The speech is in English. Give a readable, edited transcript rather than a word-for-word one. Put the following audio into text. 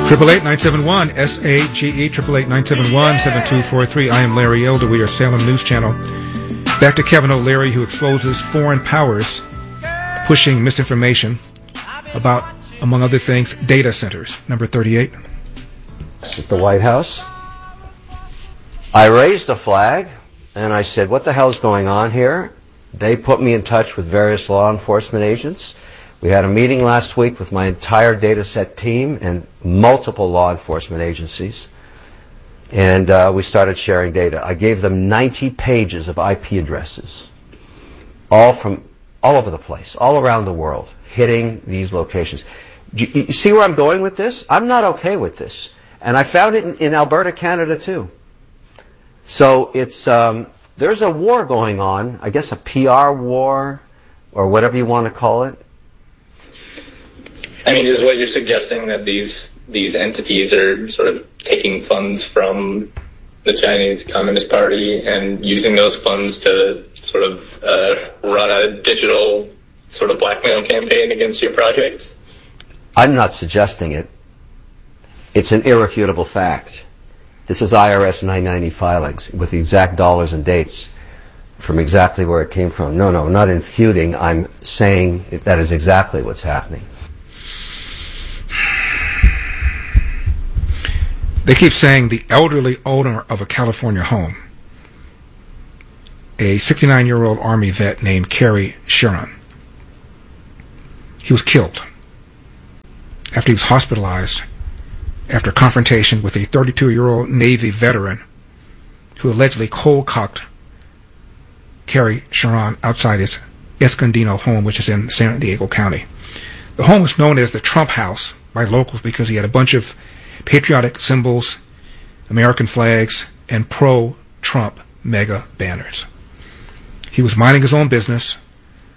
888-971 SAGE 888-971-7243. I am Larry Elder. We are Salem News Channel. Back to Kevin O'Leary, who exposes foreign powers pushing misinformation about, among other things, data centers. Number 38. At the White House, I raised a flag and I said, what the hell's going on here? They put me in touch with various law enforcement agents. We had a meeting last week with my entire data set team and multiple law enforcement agencies. And we started sharing data. I gave them 90 pages of IP addresses, all from all over the place, all around the world, hitting these locations. You see where I'm going with this? I'm not okay with this. And I found it in Alberta, Canada, too. So it's there's a war going on, I guess a PR war, or whatever you want to call it. I mean, is what you're suggesting that these entities are sort of taking funds from the Chinese Communist Party and using those funds to sort of run a digital sort of blackmail campaign against your projects? I'm not suggesting it. It's an irrefutable fact. This is IRS 990 filings with the exact dollars and dates from exactly where it came from. No, not infuting. I'm saying that is exactly what's happening. They keep saying the elderly owner of a California home, a 69-year-old Army vet named Kerry Sharon, he was killed after he was hospitalized after a confrontation with a 32-year-old Navy veteran who allegedly cold-cocked Kerry Sharon outside his Escondido home, which is in San Diego County. The home was known as the Trump House by locals because he had a bunch of patriotic symbols, American flags, and pro-Trump mega banners. He was minding his own business